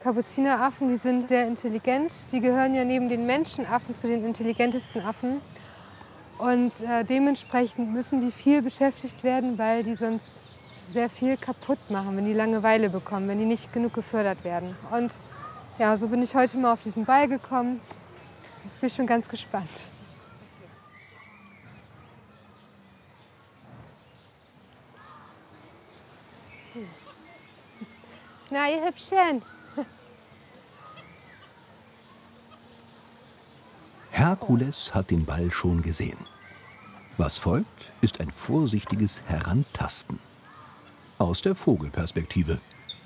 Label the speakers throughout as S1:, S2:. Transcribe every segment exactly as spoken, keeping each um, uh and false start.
S1: Kapuzineraffen, die sind sehr intelligent. Die gehören ja neben den Menschenaffen zu den intelligentesten Affen. Und äh, dementsprechend müssen die viel beschäftigt werden, weil die sonst sehr viel kaputt machen, wenn die Langeweile bekommen, wenn die nicht genug gefördert werden. Und ja, so bin ich heute mal auf diesen Ball gekommen. Jetzt bin ich schon ganz gespannt. So. Na, ihr Hübschen.
S2: Herkules hat den Ball schon gesehen. Was folgt, ist ein vorsichtiges Herantasten. Aus der Vogelperspektive.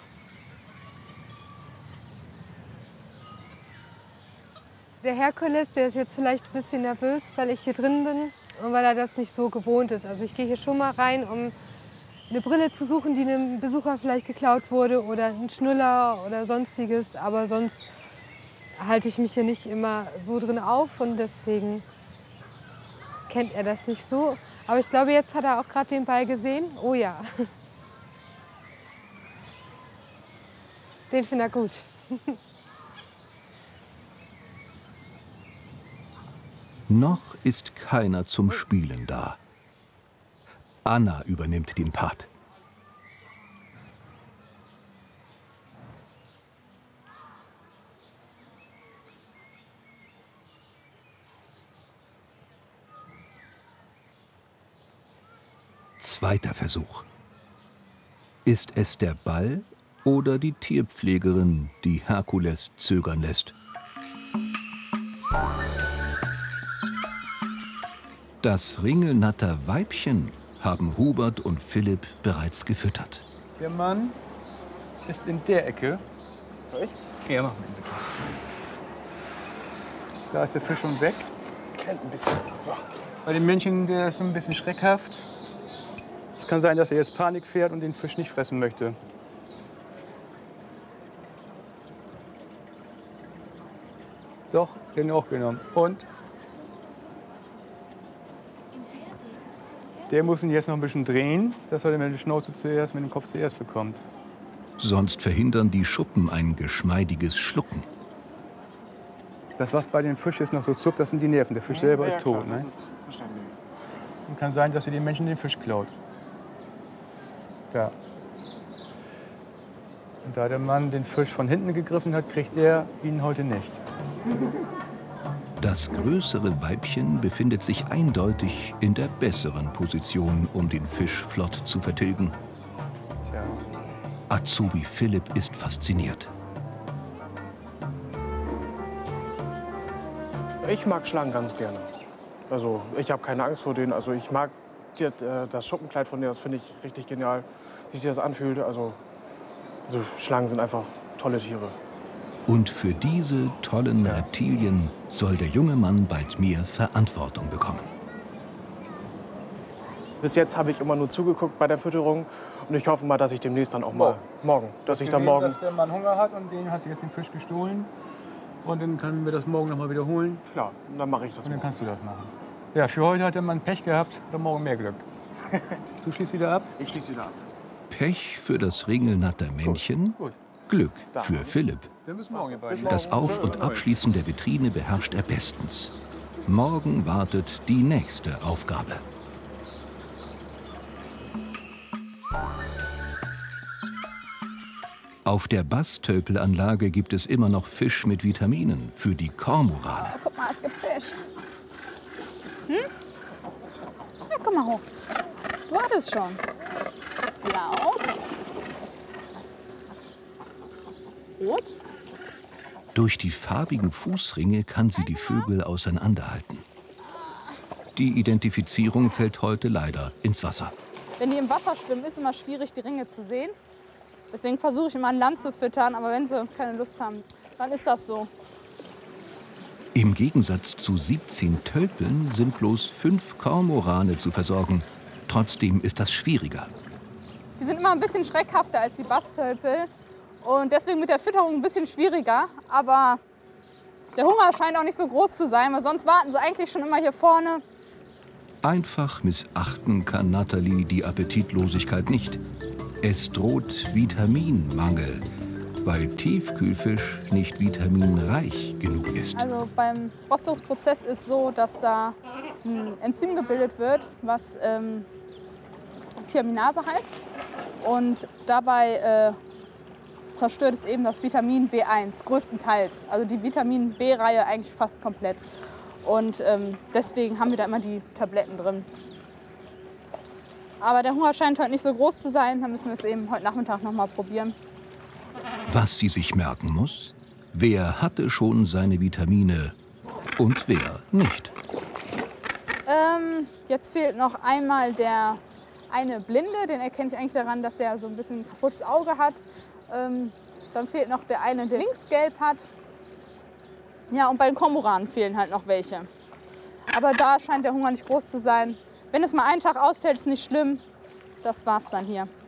S1: Der Herkules, der ist jetzt vielleicht ein bisschen nervös, weil ich hier drin bin und weil er das nicht so gewohnt ist. Also ich gehe hier schon mal rein, um eine Brille zu suchen, die einem Besucher vielleicht geklaut wurde oder einen Schnuller oder sonstiges. Aber sonst halte ich mich hier nicht immer so drin auf und deswegen kennt er das nicht so. Aber ich glaube, jetzt hat er auch gerade den Ball gesehen. Oh ja. Den findet er gut.
S2: Noch ist keiner zum Spielen da. Anna übernimmt den Part. Zweiter Versuch. Ist es der Ball oder die Tierpflegerin, die Herkules zögern lässt? Das Ringelnatter Weibchen haben Hubert und Philipp bereits gefüttert.
S3: Der Mann ist in der Ecke. Soll ich? Ja, mach mal. Da ist der Fisch schon weg. Klemmt ein bisschen. So. Bei dem Männchen, der ist ein bisschen schreckhaft. Es kann sein, dass er jetzt Panik fährt und den Fisch nicht fressen möchte. Doch, den auch genommen. Und der muss ihn jetzt noch ein bisschen drehen, dass er mit der Schnauze zuerst, mit dem Kopf zuerst bekommt.
S2: Sonst verhindern die Schuppen ein geschmeidiges Schlucken.
S3: Das, was bei dem Fisch jetzt noch so zuckt, das sind die Nerven. Der Fisch ja, selber ja, ist tot. Klar, ne? Das ist verständlich. Und kann sein, dass sie den Menschen den Fisch klaut. Ja. Und da der Mann den Fisch von hinten gegriffen hat, kriegt er ihn heute nicht.
S2: Das größere Weibchen befindet sich eindeutig in der besseren Position, um den Fisch flott zu vertilgen.
S3: Ja.
S2: Azubi Philipp ist fasziniert.
S4: Ich mag Schlangen ganz gerne. Also ich habe keine Angst vor denen. Also ich mag die, äh, das Schuppenkleid von denen, das finde ich richtig genial, wie sich das anfühlt. Also, also Schlangen sind einfach tolle Tiere.
S2: Und für diese tollen Reptilien soll der junge Mann bald mehr Verantwortung bekommen.
S4: Bis jetzt habe ich immer nur zugeguckt bei der Fütterung. Und ich hoffe mal, dass ich demnächst dann auch mal morgen, dass ich dann morgen...
S3: Dass der Mann Hunger hat und den hat sich jetzt den Fisch gestohlen. Und dann können wir das morgen noch mal wiederholen.
S4: Klar, und dann mache ich das.
S3: Und dann
S4: morgen.
S3: kannst du das machen. Ja, für heute hat der Mann Pech gehabt, dann morgen mehr Glück. Du schließt wieder ab?
S4: Ich schließe wieder ab.
S2: Pech für das Ringelnatter Männchen,
S3: Gut.
S2: Glück für Philipp.
S3: Dann bis morgen.
S4: Bis morgen.
S2: Das Auf- und Abschließen der Vitrine beherrscht er bestens. Morgen wartet die nächste Aufgabe. Auf der Basstölpelanlage gibt es immer noch Fisch mit Vitaminen für die Kormorane.
S5: Oh, guck mal, es gibt Fisch. Hm? Ja, komm mal hoch. Du hattest schon. Blau. Rot.
S2: Durch die farbigen Fußringe kann sie die Vögel auseinanderhalten. Die Identifizierung fällt heute leider ins Wasser.
S5: Wenn die im Wasser schwimmen, ist es immer schwierig, die Ringe zu sehen. Deswegen versuche ich immer an Land zu füttern, aber wenn sie keine Lust haben, dann ist das so.
S2: Im Gegensatz zu siebzehn Tölpeln sind bloß fünf Kormorane zu versorgen. Trotzdem ist das schwieriger.
S5: Die sind immer ein bisschen schreckhafter als die Basstölpel und deswegen mit der Fütterung ein bisschen schwieriger. Aber der Hunger scheint auch nicht so groß zu sein, weil sonst warten sie eigentlich schon immer hier vorne.
S2: Einfach missachten kann Natalie die Appetitlosigkeit nicht. Es droht Vitaminmangel. weil Tiefkühlfisch nicht vitaminreich genug ist.
S5: Also beim Frostungsprozess ist so, dass da ein Enzym gebildet wird, was ähm, Thiaminase heißt. Und dabei äh, zerstört es eben das Vitamin B eins, größtenteils. Also die Vitamin B-Reihe eigentlich fast komplett. Und ähm, deswegen haben wir da immer die Tabletten drin. Aber der Hunger scheint heute nicht so groß zu sein, dann müssen wir es eben heute Nachmittag noch mal probieren.
S2: Was sie sich merken muss, wer hatte schon seine Vitamine und wer nicht.
S5: Ähm, jetzt fehlt noch einmal der eine Blinde, den erkenne ich eigentlich daran, dass er so ein bisschen ein kaputtes Auge hat. Ähm, dann fehlt noch der eine, der linksgelb hat. Ja, und bei den Kormoranen fehlen halt noch welche. Aber da scheint der Hunger nicht groß zu sein. Wenn es mal einen Tag ausfällt, ist nicht schlimm. Das war's dann hier.